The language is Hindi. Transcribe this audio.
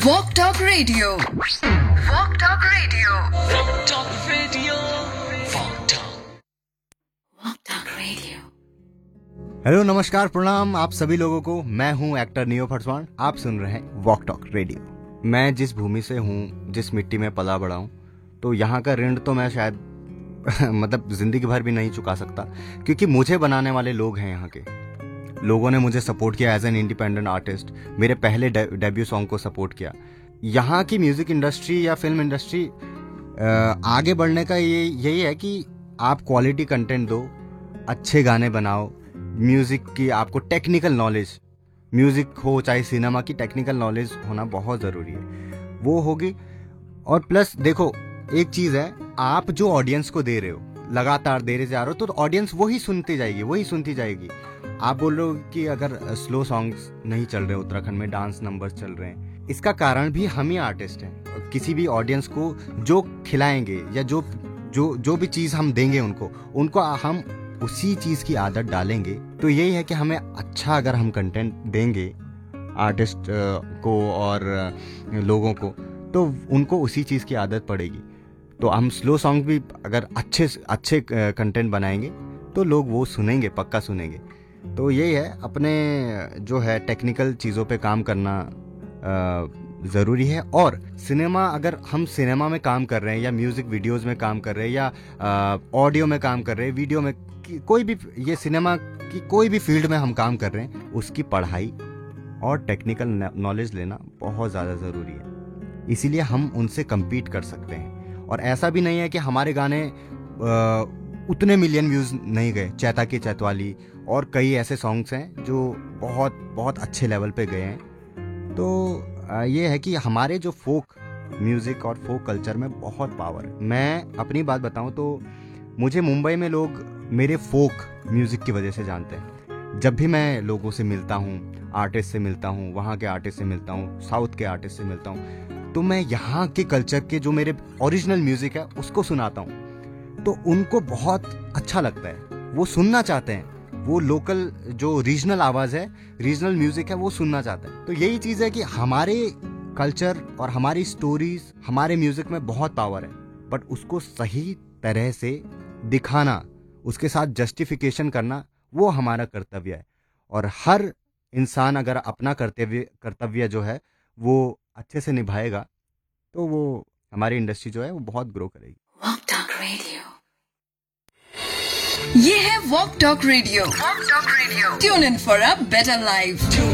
Walk Talk Radio. Walk Talk Radio. Walk Talk Radio. Walk Talk. Walk Talk Radio. Hello, नमस्कार, प्रणाम आप सभी लोगों को। मैं हूं एक्टर नियो फरसवान। आप सुन रहे हैं वॉक टॉक रेडियो। मैं जिस भूमि से हूं, जिस मिट्टी में पला बड़ा हूं, तो यहाँ का ऋण तो मैं शायद मतलब जिंदगी भर भी नहीं चुका सकता, क्योंकि मुझे बनाने वाले लोग हैं। यहाँ के लोगों ने मुझे सपोर्ट किया एज एन इंडिपेंडेंट आर्टिस्ट। मेरे पहले डेब्यू सॉन्ग को सपोर्ट किया। यहाँ की म्यूजिक इंडस्ट्री या फिल्म इंडस्ट्री आगे बढ़ने का यही है कि आप क्वालिटी कंटेंट दो, अच्छे गाने बनाओ, म्यूजिक की आपको टेक्निकल नॉलेज, म्यूजिक हो चाहे सिनेमा की टेक्निकल नॉलेज होना बहुत ज़रूरी है, वो होगी। और प्लस देखो, एक चीज़ है, आप जो ऑडियंस को दे रहे हो, लगातार दे रहे जा रहे हो, तो ऑडियंस वही सुनती जाएगी। आप बोल रहे हो कि अगर स्लो सॉन्ग्स नहीं चल रहे उत्तराखंड में, डांस नंबर्स चल रहे हैं, इसका कारण भी हम ही आर्टिस्ट हैं। किसी भी ऑडियंस को जो खिलाएंगे या जो भी चीज़ हम देंगे उनको हम उसी चीज़ की आदत डालेंगे। तो यही है कि हमें अच्छा अगर हम कंटेंट देंगे आर्टिस्ट को और लोगों को, तो उनको उसी चीज़ की आदत पड़ेगी। तो हम स्लो सॉन्ग भी अगर अच्छे कंटेंट बनाएंगे तो लोग वो सुनेंगे, पक्का सुनेंगे। तो यही है, अपने जो है टेक्निकल चीज़ों पे काम करना ज़रूरी है। और सिनेमा, अगर हम सिनेमा में काम कर रहे हैं या म्यूज़िक वीडियोज़ में काम कर रहे हैं या ऑडियो में काम कर रहे हैं, वीडियो में, कोई भी, ये सिनेमा की कोई भी फील्ड में हम काम कर रहे हैं, उसकी पढ़ाई और टेक्निकल नॉलेज लेना बहुत ज़्यादा ज़रूरी है। इसीलिए हम उनसे कम्पीट कर सकते हैं। और ऐसा भी नहीं है कि हमारे गाने उतने मिलियन व्यूज़ नहीं गए। चैता की चैतवाली और कई ऐसे सॉन्ग्स हैं जो बहुत बहुत अच्छे लेवल पे गए हैं। तो ये है कि हमारे जो फोक म्यूज़िक और फोक कल्चर में बहुत पावर है। मैं अपनी बात बताऊं तो मुझे मुंबई में लोग मेरे फोक म्यूज़िक की वजह से जानते हैं। जब भी मैं लोगों से मिलता हूँ, आर्टिस्ट से मिलता हूँ, वहाँ के आर्टिस्ट से मिलता हूँ, साउथ के आर्टिस्ट से मिलता हूँ, तो मैं यहाँ के कल्चर के जो मेरे ओरिजिनल म्यूज़िक है उसको सुनाता हूँ। तो उनको बहुत अच्छा लगता है, वो सुनना चाहते हैं। वो लोकल जो रीजनल आवाज़ है, रीजनल म्यूज़िक है, वो सुनना चाहते हैं। तो यही चीज़ है कि हमारे कल्चर और हमारी स्टोरीज, हमारे म्यूज़िक में बहुत पावर है, बट उसको सही तरह से दिखाना, उसके साथ जस्टिफिकेशन करना, वो हमारा कर्तव्य है। और हर इंसान अगर अपना कर्तव्य जो है वो अच्छे से निभाएगा, तो वो हमारी इंडस्ट्री जो है वो बहुत ग्रो करेगी। Walk Talk Radio. ये है Walk Talk Radio. Walk Talk Radio. Tune in for a better life.